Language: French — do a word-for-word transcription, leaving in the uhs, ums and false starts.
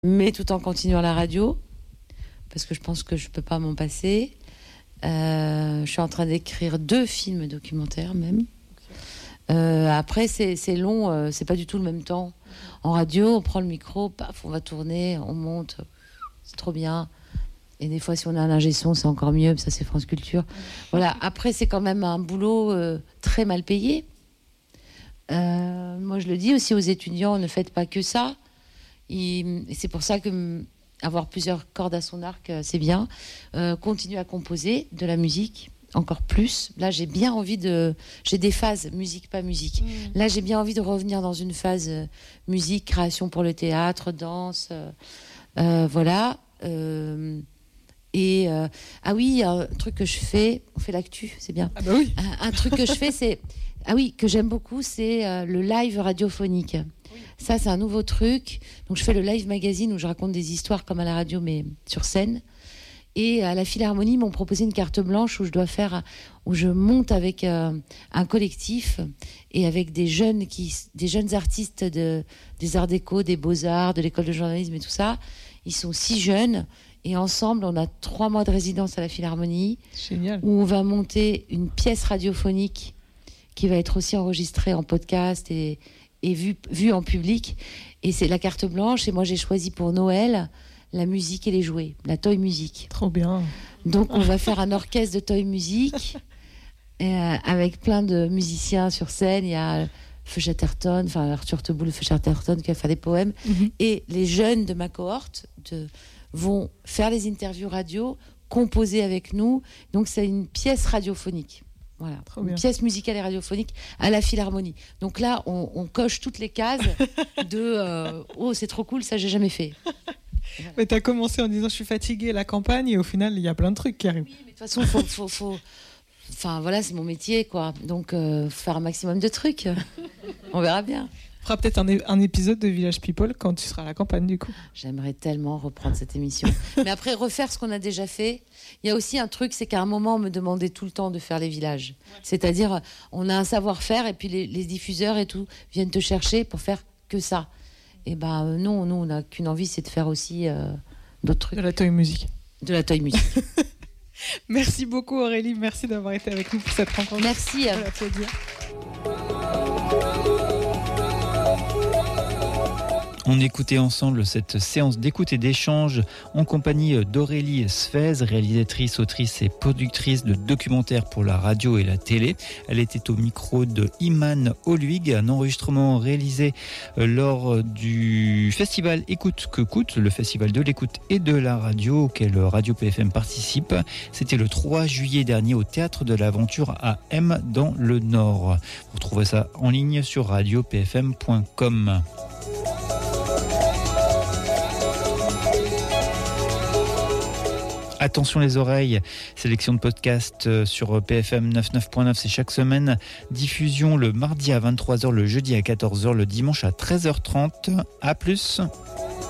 mais tout en continuant la radio, parce que je pense que je ne peux pas m'en passer. Euh, je suis en train d'écrire deux films documentaires même. Euh, après, c'est, c'est long, euh, c'est pas du tout le même temps. En radio, on prend le micro, paf, on va tourner, on monte, c'est trop bien. Et des fois, si on a un ingé son, c'est encore mieux, ça c'est France Culture. Voilà. Après, c'est quand même un boulot euh, très mal payé. Euh, moi, je le dis aussi aux étudiants, ne faites pas que ça. Et c'est pour ça que avoir plusieurs cordes à son arc, c'est bien. Euh, continuer à composer de la musique, encore plus. Là, j'ai bien envie de... J'ai des phases, musique, pas musique. Mmh. Là, j'ai bien envie de revenir dans une phase euh, musique, création pour le théâtre, danse. Euh, euh, voilà. Euh, et... Euh, ah oui, il y a un truc que je fais... On fait l'actu, c'est bien. Ah bah oui. Un, un truc que je fais, c'est... Ah oui, que j'aime beaucoup, c'est euh, le live radiophonique. Oui. Ça, c'est un nouveau truc. Donc, je fais le live magazine où je raconte des histoires comme à la radio, mais sur scène. Et à la Philharmonie, ils m'ont proposé une carte blanche où je dois faire, où je monte avec euh, un collectif et avec des jeunes qui, des jeunes artistes de, des arts déco, des beaux-arts, de l'école de journalisme et tout ça. Ils sont six jeunes. Et ensemble, on a trois mois de résidence à la Philharmonie. Génial. Où on va monter une pièce radiophonique qui va être aussi enregistrée en podcast et, et vue, vue en public. Et c'est la carte blanche. Et moi, j'ai choisi pour Noël la musique et les jouets, la toy music. Trop bien. Donc, on va faire un orchestre de toy music euh, avec plein de musiciens sur scène. Il y a Feu Chatterton, enfin Arthur Teboul, Feu Chatterton qui va faire des poèmes. Mm-hmm. Et les jeunes de ma cohorte de, vont faire les interviews radio, composer avec nous. Donc, c'est une pièce radiophonique. Voilà, trop une bien. Pièce musicale et radiophonique à la Philharmonie. Donc là, on, on coche toutes les cases de euh, « Oh, c'est trop cool, ça, j'ai jamais fait ». Mais t'as commencé en disant « Je suis fatiguée, la campagne », et au final, il y a plein de trucs qui arrivent. Oui, mais de toute façon, faut, faut, faut... Enfin, voilà, c'est mon métier, quoi. Donc, euh, faire un maximum de trucs. On verra bien. On fera peut-être un, é- un épisode de Village People quand tu seras à la campagne, du coup. J'aimerais tellement reprendre cette émission. Mais après, refaire ce qu'on a déjà fait. Il y a aussi un truc, c'est qu'à un moment, on me demandait tout le temps de faire les villages. Ouais. C'est-à-dire, on a un savoir-faire et puis les, les diffuseurs et tout viennent te chercher pour faire que ça. Et ben euh, non, nous, on n'a qu'une envie, c'est de faire aussi euh, d'autres trucs. De la toy music. De la toy music. Merci beaucoup Aurélie, merci d'avoir été avec nous pour cette rencontre. Merci. On va l'applaudir. On écoutait ensemble cette séance d'écoute et d'échange en compagnie d'Aurélie Sfez, réalisatrice, autrice et productrice de documentaires pour la radio et la télé. Elle était au micro de Iman Oluig, un enregistrement réalisé lors du festival Écoute que coûte, le festival de l'écoute et de la radio auquel Radio P F M participe. C'était le trois juillet dernier au Théâtre de l'Aventure à M dans le Nord. Vous retrouvez ça en ligne sur radio p f m point com. Attention les oreilles, sélection de podcasts sur P F M quatre-vingt-dix-neuf point neuf, c'est chaque semaine. Diffusion le mardi à vingt-trois heures, le jeudi à quatorze heures, le dimanche à treize heures trente. À plus.